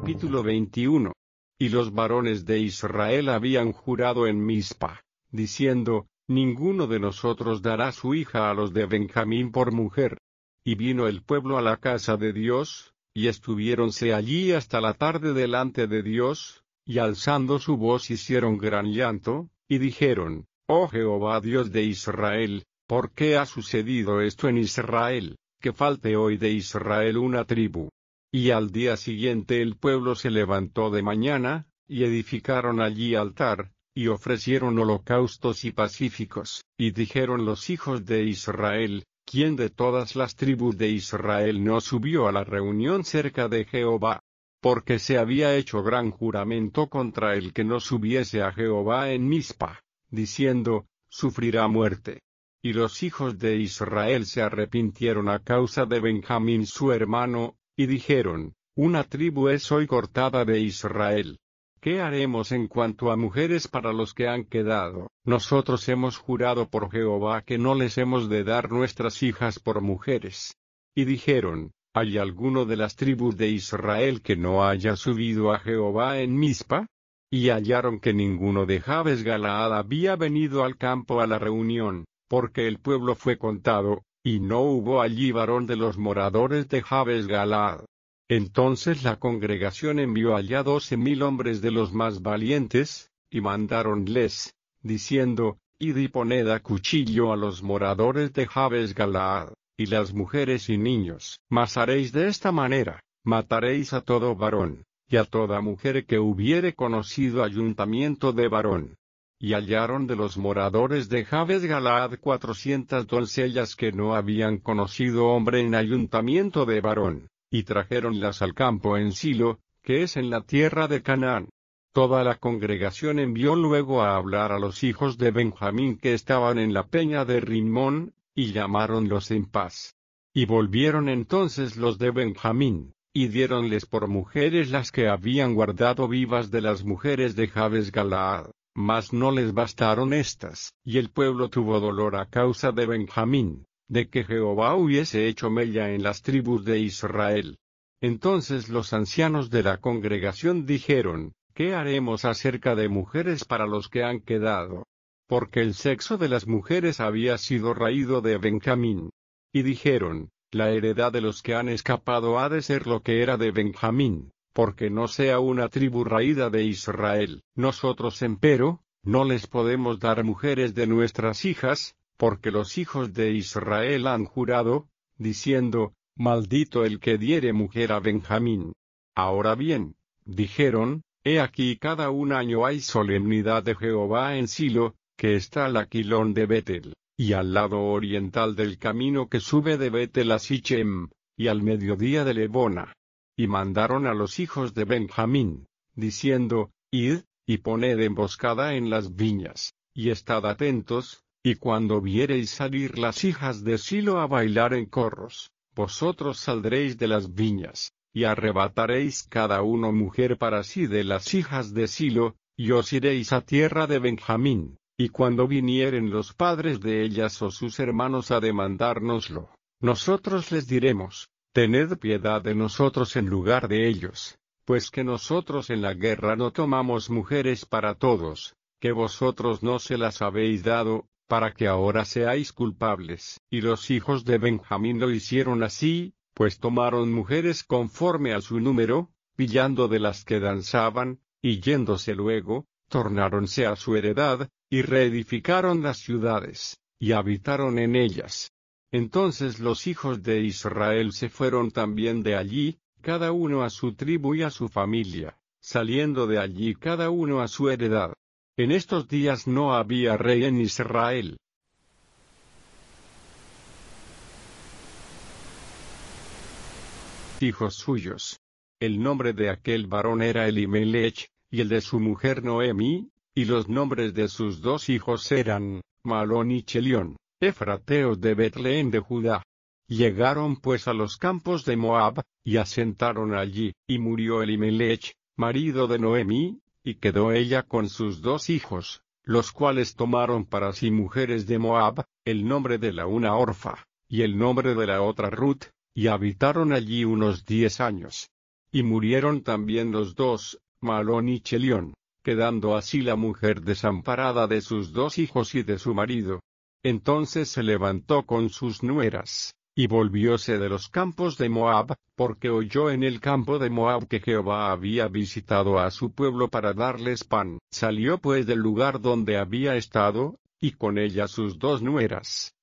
Capítulo 21. Y los varones de Israel habían jurado en Mizpa, diciendo: ninguno de nosotros dará su hija a los de Benjamín por mujer. Y vino el pueblo a la casa de Dios, y estuviéronse allí hasta la tarde delante de Dios, y alzando su voz hicieron gran llanto, y dijeron: Oh Jehová Dios de Israel, ¿por qué ha sucedido esto en Israel, que falte hoy de Israel una tribu? Y al día siguiente el pueblo se levantó de mañana, y edificaron allí altar, y ofrecieron holocaustos y pacíficos, y dijeron los hijos de Israel: ¿quién de todas las tribus de Israel no subió a la reunión cerca de Jehová? Porque se había hecho gran juramento contra el que no subiese a Jehová en Mizpa, diciendo: sufrirá muerte. Y los hijos de Israel se arrepintieron a causa de Benjamín su hermano, y dijeron: una tribu es hoy cortada de Israel. ¿Qué haremos en cuanto a mujeres para los que han quedado? Nosotros hemos jurado por Jehová que no les hemos de dar nuestras hijas por mujeres. Y dijeron: ¿hay alguno de las tribus de Israel que no haya subido a Jehová en Mizpa? Y hallaron que ninguno de Jabes Galaad había venido al campo a la reunión, porque el pueblo fue contado, y no hubo allí varón de los moradores de Jabes Galaad. Entonces la congregación envió allá 12,000 hombres de los más valientes, y mandáronles, diciendo: id y poned a cuchillo a los moradores de Jabes Galaad, y las mujeres y niños. Mas haréis de esta manera: mataréis a todo varón, y a toda mujer que hubiere conocido ayuntamiento de varón. Y hallaron de los moradores de Jabes Galaad 400 doncellas que no habían conocido hombre en ayuntamiento de varón, y trajéronlas al campo en Silo, que es en la tierra de Canaán. Toda la congregación envió luego a hablar a los hijos de Benjamín que estaban en la peña de Rimón, y llamáronlos en paz. Y volvieron entonces los de Benjamín, y diéronles por mujeres las que habían guardado vivas de las mujeres de Jabes Galaad. Mas no les bastaron estas, y el pueblo tuvo dolor a causa de Benjamín, de que Jehová hubiese hecho mella en las tribus de Israel. Entonces los ancianos de la congregación dijeron: ¿qué haremos acerca de mujeres para los que han quedado? Porque el sexo de las mujeres había sido raído de Benjamín. Y dijeron: la heredad de los que han escapado ha de ser lo que era de Benjamín, porque no sea una tribu raída de Israel. Nosotros empero, no les podemos dar mujeres de nuestras hijas, porque los hijos de Israel han jurado, diciendo: maldito el que diere mujer a Benjamín. Ahora bien, dijeron: he aquí cada un año hay solemnidad de Jehová en Silo, que está al aquilón de Betel, y al lado oriental del camino que sube de Betel a Sichem, y al mediodía de Lebona. Y mandaron a los hijos de Benjamín, diciendo: id, y poned emboscada en las viñas, y estad atentos, y cuando viereis salir las hijas de Silo a bailar en corros, vosotros saldréis de las viñas, y arrebataréis cada uno mujer para sí de las hijas de Silo, y os iréis a tierra de Benjamín, y cuando vinieren los padres de ellas o sus hermanos a demandárnoslo, nosotros les diremos: tened piedad de nosotros en lugar de ellos, pues que nosotros en la guerra no tomamos mujeres para todos, que vosotros no se las habéis dado, para que ahora seáis culpables. Y los hijos de Benjamín lo hicieron así, pues tomaron mujeres conforme a su número, pillando de las que danzaban, y yéndose luego, tornáronse a su heredad, y reedificaron las ciudades, y habitaron en ellas. Entonces los hijos de Israel se fueron también de allí, cada uno a su tribu y a su familia, saliendo de allí cada uno a su heredad. En estos días no había rey en Israel. Hijos suyos. El nombre de aquel varón era Elimelech, y el de su mujer Noemi, y los nombres de sus dos hijos eran Malón y Chelión, efrateos de Betlehem de Judá. Llegaron pues a los campos de Moab, y asentaron allí, y murió Elimelech, marido de Noemi, y quedó ella con sus dos hijos, los cuales tomaron para sí mujeres de Moab, el nombre de la una Orfa, y el nombre de la otra Ruth, y habitaron allí unos 10 años. y murieron también los dos, Malón y Chelión, quedando así la mujer desamparada de sus dos hijos y de su marido. Entonces se levantó con sus nueras, y volvióse de los campos de Moab, porque oyó en el campo de Moab que Jehová había visitado a su pueblo para darles pan. Salió pues del lugar donde había estado, y con ella sus dos nueras,